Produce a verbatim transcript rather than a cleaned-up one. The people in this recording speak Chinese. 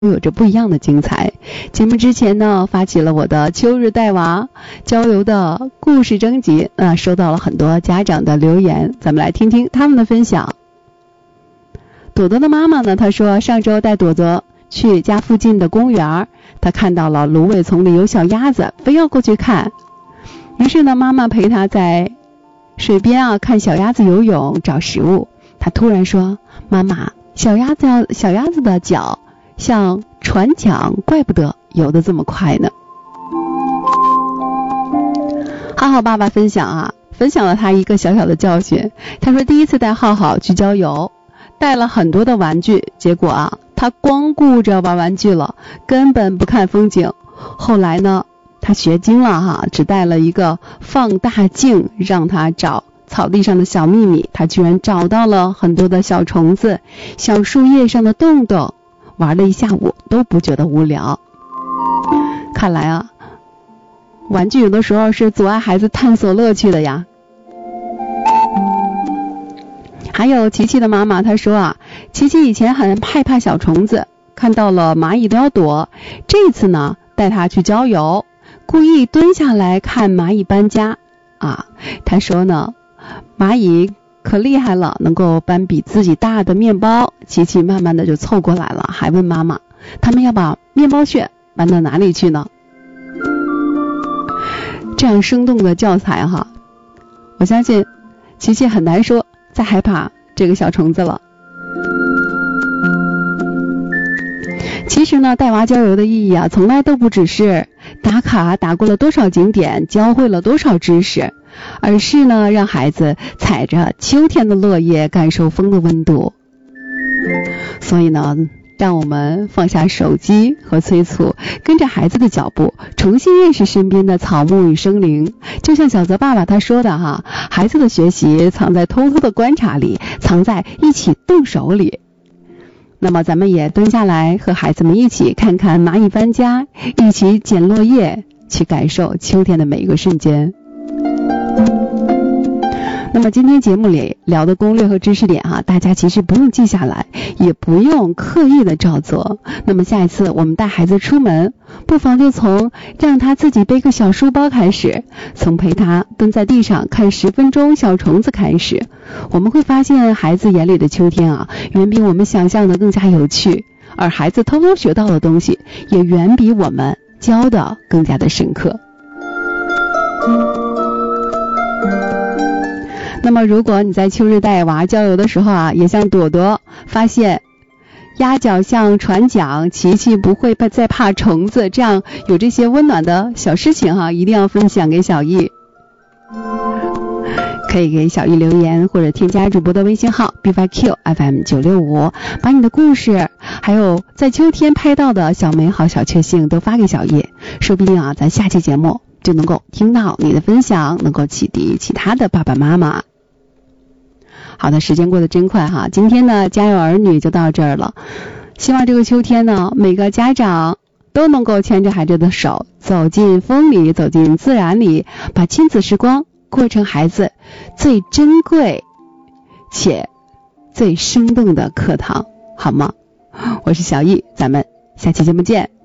有着不一样的精彩。节目之前呢，发起了我的秋日带娃郊游的故事征集，呃，收到了很多家长的留言，咱们来听听他们的分享。朵朵的妈妈呢，她说上周带朵朵去家附近的公园，她看到了芦苇丛里有小鸭子，非要过去看。于是呢，妈妈陪她在水边啊看小鸭子游泳找食物。她突然说：“妈妈，小鸭子要小鸭子的脚像船桨，怪不得游得这么快呢。”浩浩爸爸分享啊，分享了他一个小小的教训。他说第一次带浩浩去郊游，带了很多的玩具，结果啊，他光顾着玩玩具了，根本不看风景。后来呢，他学精了哈，只带了一个放大镜，让他找草地上的小秘密，他居然找到了很多的小虫子、小树叶上的洞洞，玩了一下午都不觉得无聊。看来啊，玩具有的时候是阻碍孩子探索乐趣的呀。还有琪琪的妈妈，她说啊，琪琪以前很害怕小虫子，看到了蚂蚁都要躲。这次呢，带她去郊游，故意蹲下来看蚂蚁搬家啊。她说呢，蚂蚁可厉害了，能够搬比自己大的面包。琪琪慢慢的就凑过来了，还问妈妈，他们要把面包屑搬到哪里去呢？这样生动的教材哈，我相信琪琪很难说再害怕这个小虫子了。其实呢，带娃郊游的意义啊，从来都不只是打卡打过了多少景点，教会了多少知识，而是呢，让孩子踩着秋天的落叶，感受风的温度。所以呢，让我们放下手机和催促，跟着孩子的脚步，重新认识身边的草木与生灵。就像小泽爸爸他说的哈，孩子的学习藏在偷偷的观察里，藏在一起动手里。那么咱们也蹲下来，和孩子们一起看看蚂蚁搬家，一起捡落叶，去感受秋天的每一个瞬间。那么今天节目里聊的攻略和知识点哈，大家其实不用记下来，也不用刻意的照做。那么下一次我们带孩子出门，不妨就从让他自己背个小书包开始，从陪他蹲在地上看十分钟小虫子开始。我们会发现孩子眼里的秋天啊，远比我们想象的更加有趣，而孩子偷偷学到的东西也远比我们教的更加的深刻。那么如果你在秋日带娃郊游的时候啊，也像朵朵发现鸭脚像船桨，琪琪不会再怕虫子，这样有这些温暖的小事情哈，一定要分享给小易。可以给小易留言，或者添加主播的微信号 B Y Q F M 九六五，把你的故事还有在秋天拍到的小美好小确幸都发给小易，说不定啊，在下期节目就能够听到你的分享，能够启迪其他的爸爸妈妈。好的，时间过得真快哈，今天呢家有儿女就到这儿了。希望这个秋天呢，每个家长都能够牵着孩子的手，走进风里，走进自然里，把亲子时光过成孩子最珍贵且最生动的课堂，好吗？我是小易，咱们下期节目见。